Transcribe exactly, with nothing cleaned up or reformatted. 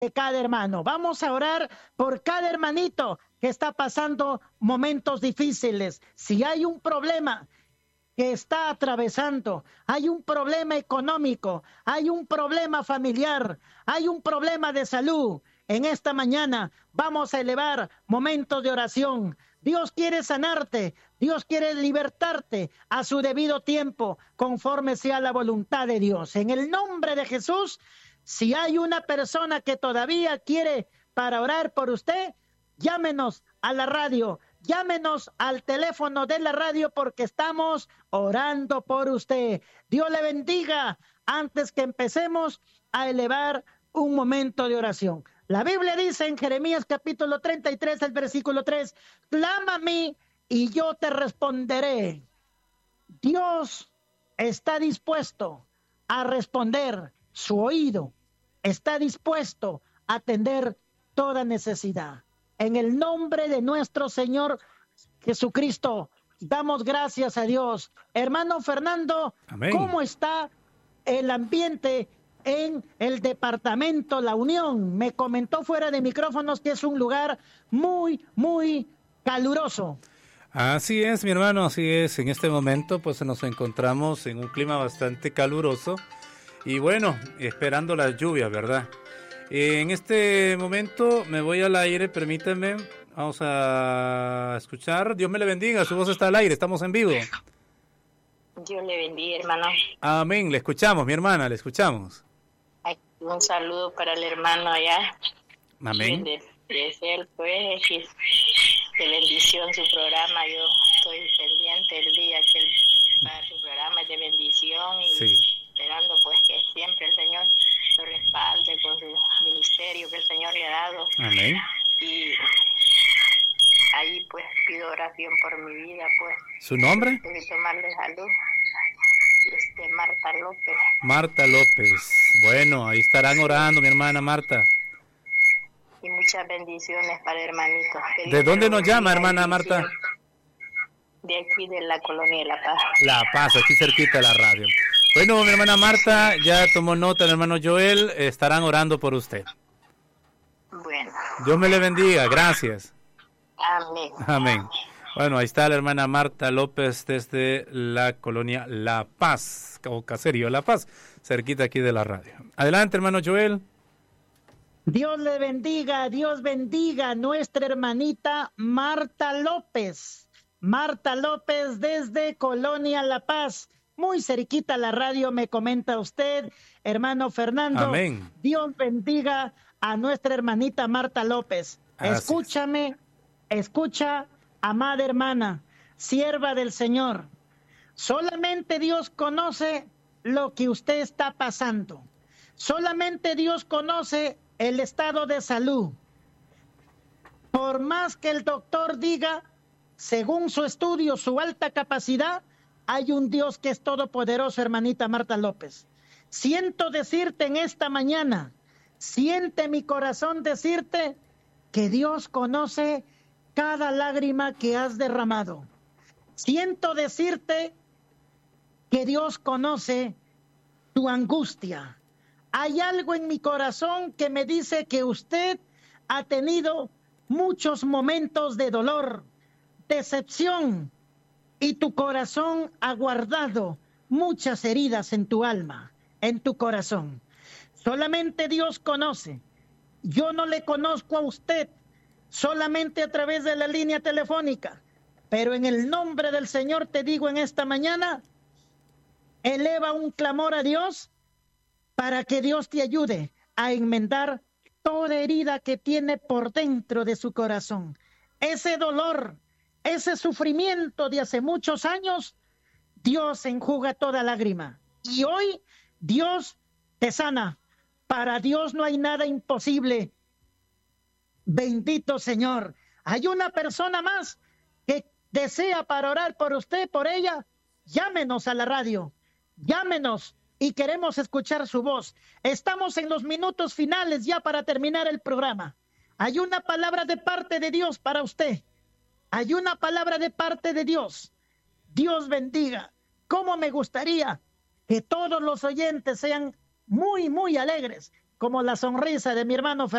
de cada hermano. Vamos a orar por cada hermanito que está pasando momentos difíciles. Si hay un problema que está atravesando, hay un problema económico, hay un problema familiar, hay un problema de salud, en esta mañana vamos a elevar momentos de oración. Dios quiere sanarte, Dios quiere libertarte a su debido tiempo, conforme sea la voluntad de Dios. En el nombre de Jesús, si hay una persona que todavía quiere para orar por usted, llámenos a la radio, llámenos al teléfono de la radio porque estamos orando por usted. Dios le bendiga antes que empecemos a elevar un momento de oración. La Biblia dice en Jeremías capítulo treinta y tres, el versículo tres, clama a mí y yo te responderé. Dios está dispuesto a responder, su oído está dispuesto a atender toda necesidad. En el nombre de nuestro Señor Jesucristo, damos gracias a Dios. Hermano Fernando, amén. ¿Cómo está el ambiente en el departamento La Unión? Me comentó fuera de micrófonos que es un lugar muy, muy caluroso. Así es, mi hermano, así es. En este momento pues nos encontramos en un clima bastante caluroso y bueno, esperando las lluvias, ¿verdad? En este momento me voy al aire, permítanme, vamos a escuchar. Dios me le bendiga, su voz está al aire, estamos en vivo. Dios le bendiga, hermano. Amén, le escuchamos, mi hermana, le escuchamos. Un saludo para el hermano allá. Amén. De, de ser, pues, de bendición su programa. Yo estoy pendiente el día que el, para su programa es de bendición y sí. Esperando pues que siempre el Señor lo respalde con su ministerio que el Señor le ha dado. Amén. Y ahí pues pido oración por mi vida, pues. ¿Su nombre? Tengo que tomarle salud. Este, Marta López. Marta López. Bueno, ahí estarán orando, mi hermana Marta. Y muchas bendiciones para hermanito. ¿De dónde nos llama, hermana Marta? De aquí, de la colonia de La Paz. La Paz, aquí cerquita de la radio. Bueno, mi hermana Marta, ya tomó nota el hermano Joel, estarán orando por usted. Bueno. Dios me le bendiga, gracias. Amén. Amén. Bueno, ahí está la hermana Marta López desde la colonia La Paz, o Caserío La Paz, cerquita aquí de la radio. Adelante, hermano Joel. Dios le bendiga, Dios bendiga a nuestra hermanita Marta López. Marta López desde Colonia La Paz, muy cerquita a la radio, me comenta usted, hermano Fernando. Amén. Dios bendiga a nuestra hermanita Marta López. Así Escúchame, es. escucha, amada hermana, sierva del Señor. Solamente Dios conoce lo que usted está pasando. Solamente Dios conoce el estado de salud. Por más que el doctor diga, según su estudio, su alta capacidad, hay un Dios que es todopoderoso, hermanita Marta López. Siento decirte en esta mañana, siente mi corazón decirte que Dios conoce cada lágrima que has derramado. Siento decirte que Dios conoce tu angustia. Hay algo en mi corazón que me dice que usted ha tenido muchos momentos de dolor, decepción, y tu corazón ha guardado muchas heridas en tu alma, en tu corazón. Solamente Dios conoce. Yo no le conozco a usted, solamente a través de la línea telefónica, pero en el nombre del Señor te digo en esta mañana, eleva un clamor a Dios para que Dios te ayude a enmendar toda herida que tiene por dentro de su corazón. Ese dolor, ese sufrimiento de hace muchos años, Dios enjuga toda lágrima. Y hoy Dios te sana. Para Dios no hay nada imposible. Bendito Señor. Hay una persona más que desea para orar por usted, por ella. Llámenos a la radio. Llámenos y queremos escuchar su voz. Estamos en los minutos finales ya para terminar el programa. Hay una palabra de parte de Dios para usted. Hay una palabra de parte de Dios. Dios bendiga. ¿Cómo me gustaría que todos los oyentes sean muy, muy alegres como la sonrisa de mi hermano Fernando.